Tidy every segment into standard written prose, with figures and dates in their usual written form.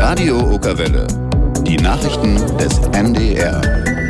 Radio Okerwelle. Die Nachrichten des NDR.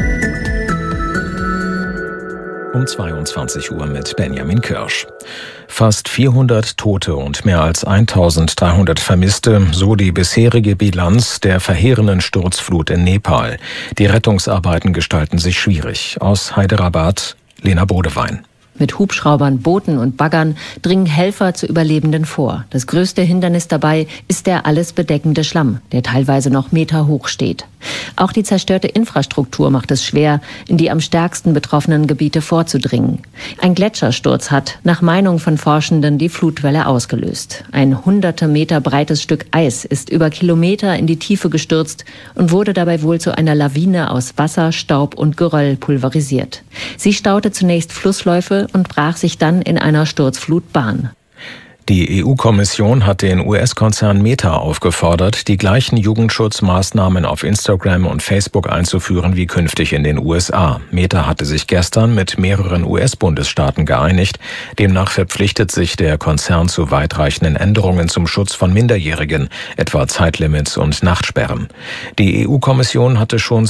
Um 22 Uhr mit Benjamin Kirsch. Fast 400 Tote und mehr als 1300 Vermisste, so die bisherige Bilanz der verheerenden Sturzflut in Nepal. Die Rettungsarbeiten gestalten sich schwierig. Aus Hyderabad, Lena Bodewein. Mit Hubschraubern, Booten und Baggern dringen Helfer zu Überlebenden vor. Das größte Hindernis dabei ist der alles bedeckende Schlamm, der teilweise noch Meter hoch steht. Auch die zerstörte Infrastruktur macht es schwer, in die am stärksten betroffenen Gebiete vorzudringen. Ein Gletschersturz hat, nach Meinung von Forschenden, die Flutwelle ausgelöst. Ein hunderte Meter breites Stück Eis ist über Kilometer in die Tiefe gestürzt und wurde dabei wohl zu einer Lawine aus Wasser, Staub und Geröll pulverisiert. Sie staute zunächst Flussläufe und brach sich dann in einer Sturzflut Bahn. Die EU-Kommission hat den US-Konzern Meta aufgefordert, die gleichen Jugendschutzmaßnahmen auf Instagram und Facebook einzuführen wie künftig in den USA. Meta hatte sich gestern mit mehreren US-Bundesstaaten geeinigt. Demnach verpflichtet sich der Konzern zu weitreichenden Änderungen zum Schutz von Minderjährigen, etwa Zeitlimits und Nachtsperren. Die EU-Kommission hatte schon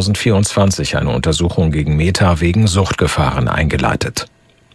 2024 eine Untersuchung gegen Meta wegen Suchtgefahren eingeleitet.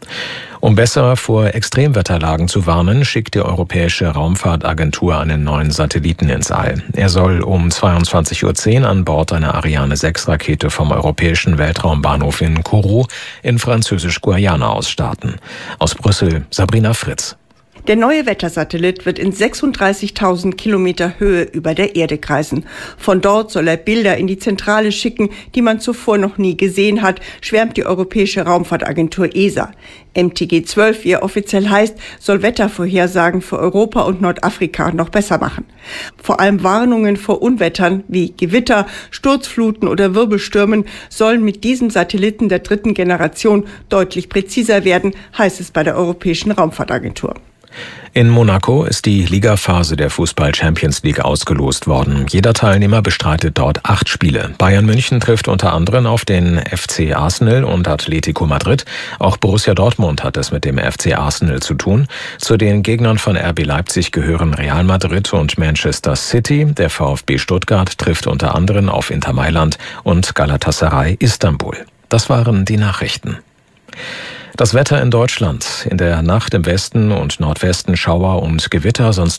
Um besser vor Extremwetterlagen zu warnen, schickt die Europäische Raumfahrtagentur einen neuen Satelliten ins All. Er soll um 22:10 Uhr an Bord einer Ariane 6-Rakete vom Europäischen Weltraumbahnhof in Kourou in Französisch-Guayana ausstarten. Aus Brüssel, Sabrina Fritz. Der neue Wettersatellit wird in 36.000 Kilometer Höhe über der Erde kreisen. Von dort soll er Bilder in die Zentrale schicken, die man zuvor noch nie gesehen hat, schwärmt die Europäische Raumfahrtagentur ESA. MTG-12, wie er offiziell heißt, soll Wettervorhersagen für Europa und Nordafrika noch besser machen. Vor allem Warnungen vor Unwettern wie Gewitter, Sturzfluten oder Wirbelstürmen sollen mit diesem Satelliten der dritten Generation deutlich präziser werden, heißt es bei der Europäischen Raumfahrtagentur. In Monaco ist die Ligaphase der Fußball-Champions League ausgelost worden. Jeder Teilnehmer bestreitet dort 8 Spiele. Bayern München trifft unter anderem auf den FC Arsenal und Atletico Madrid. Auch Borussia Dortmund hat es mit dem FC Arsenal zu tun. Zu den Gegnern von RB Leipzig gehören Real Madrid und Manchester City. Der VfB Stuttgart trifft unter anderem auf Inter Mailand und Galatasaray Istanbul. Das waren die Nachrichten. Das Wetter in Deutschland. In der Nacht im Westen und Nordwesten Schauer und Gewitter, sonst